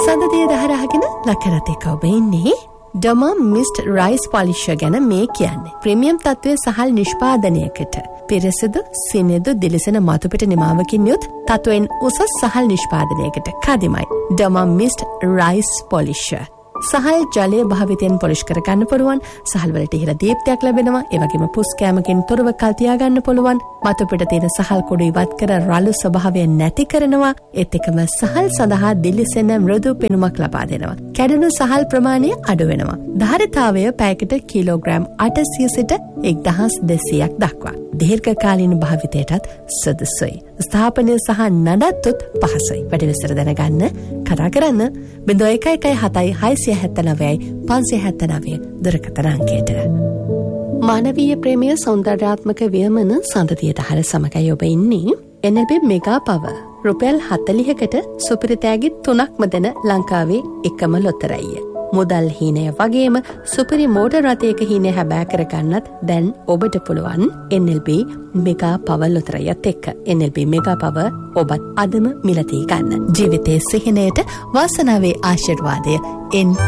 සඳදිය දහරාගෙන ලක්කරතේ කවුබ ඉන්නේ ඩොමා mist rice පොලිෂර් ගැන මේ කියන්නේ. ප්‍රීමියම් තත්ත්වයේ සහල් නිෂ්පාදනයකට පිරිසිදු සිනිඳු දිලිසෙන මතුපිට නිමාවකින් යුත් තත්ත්වයෙන් උසස් සහල් නිෂ්පාදනයකට කදිමයි ඩොමා මිස්ට් රයිස් පොලිෂර්. සහල් ජලය භාවිතයෙන් පොලිෂ් කර ගන්න පුළුවන්. සහල් වලට ඉහළ දීප්තියක් ලැබෙනවා. ඒ වගේම පුස් කෑමකින් තොරව කල් තියා ගන්න පුළුවන්. මතුපිට තියෙන සහල් කුඩු ඉවත් කර රළු ස්වභාවය නැති කරනවා. ඒත් එකම සහල් සඳහා දිලිසෙන මෘදු පෙනුමක් ලබා දෙනවා. කැඩුණු සහල් ප්‍රමාණය අඩු වෙනවා. ධාරිතාවය පැයකට කිලෝග්‍රෑම් 800 සිට 1200ක් දක්වා. දීර්ඝකාලීන භාවිතයටත් සුදුසුයි. ස්ථාපනය සහ නඩත්තුත් පහසුයි. වැඩි විස්තර දැනගන්න කතා කරන්න 011679 දුරකථන අංකයට. මානවීය ප්‍රේමීය සෞන්දර්යාත්මක වියමන සඳතියට හර සමගයි ඔබ ඉන්නේ. NLB මෙගා පවර් රුපියල් 40කට සුපිරිතෑගි 3ක්ම දෙන ලංකාවේ එකම ලොතරැයිය. මුදල් හීනය වගේම සුපිරි මෝටර් රථයක හීනය හැබෑ කරගන්නත් දැන් ඔබට පුළුවන් NLB මෙගා පවර් ලොතරැයියත් එක්ක. NLB මෙගා පවර් ඔබත් අදම මිලදී ගන්න. ජීවිතයේ සිහිනයට වාසනාවේ ආශිර්වාදය